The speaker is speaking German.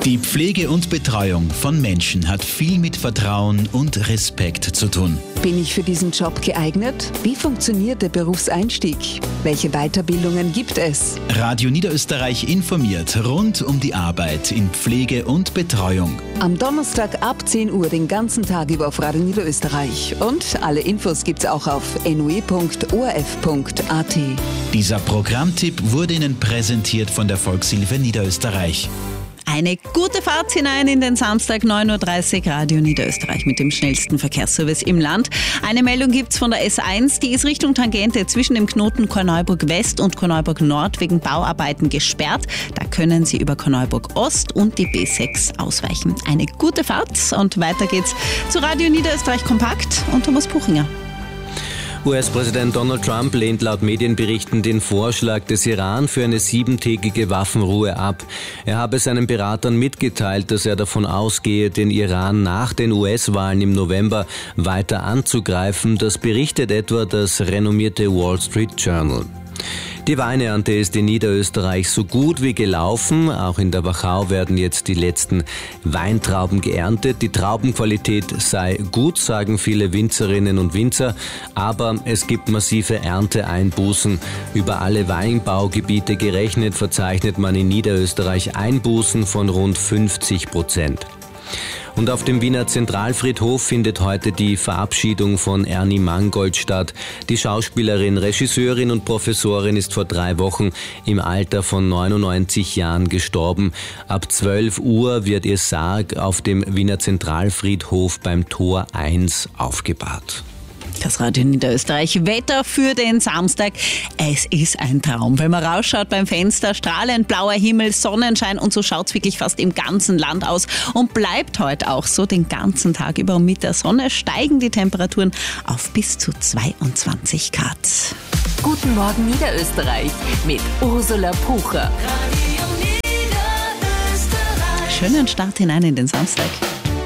Die Pflege und Betreuung von Menschen hat viel mit Vertrauen und Respekt zu tun. Bin ich für diesen Job geeignet? Wie funktioniert der Berufseinstieg? Welche Weiterbildungen gibt es? Radio Niederösterreich informiert rund um die Arbeit in Pflege und Betreuung. Am Donnerstag ab 10 Uhr den ganzen Tag über auf Radio Niederösterreich. Und alle Infos gibt's auch auf noe.orf.at. Dieser Programmtipp wurde Ihnen präsentiert von der Volkshilfe Niederösterreich. Eine gute Fahrt hinein in den Samstag 9.30 Uhr Radio Niederösterreich mit dem schnellsten Verkehrsservice im Land. Eine Meldung gibt's von der S1, die ist Richtung Tangente zwischen dem Knoten Korneuburg West und Korneuburg Nord wegen Bauarbeiten gesperrt. Da können Sie über Korneuburg Ost und die B6 ausweichen. Eine gute Fahrt und weiter geht's zu Radio Niederösterreich Kompakt und Thomas Puchinger. US-Präsident Donald Trump lehnt laut Medienberichten den Vorschlag des Iran für eine 7-tägige Waffenruhe ab. Er habe seinen Beratern mitgeteilt, dass er davon ausgehe, den Iran nach den US-Wahlen im November weiter anzugreifen. Das berichtet etwa das renommierte Wall Street Journal. Die Weinernte ist in Niederösterreich so gut wie gelaufen. Auch in der Wachau werden jetzt die letzten Weintrauben geerntet. Die Traubenqualität sei gut, sagen viele Winzerinnen und Winzer. Aber es gibt massive Ernteeinbußen. Über alle Weinbaugebiete gerechnet verzeichnet man in Niederösterreich Einbußen von rund 50%. Und auf dem Wiener Zentralfriedhof findet heute die Verabschiedung von Ernie Mangold statt. Die Schauspielerin, Regisseurin und Professorin ist vor 3 Wochen im Alter von 99 Jahren gestorben. Ab 12 Uhr wird ihr Sarg auf dem Wiener Zentralfriedhof beim Tor 1 aufgebahrt. Das Radio Niederösterreich Wetter für den Samstag. Es ist ein Traum. Wenn man rausschaut beim Fenster, strahlend blauer Himmel, Sonnenschein und so schaut es wirklich fast im ganzen Land aus und bleibt heute auch so den ganzen Tag über. Und mit der Sonne steigen die Temperaturen auf bis zu 22 Grad. Guten Morgen Niederösterreich mit Ursula Pucher. Schönen Start hinein in den Samstag.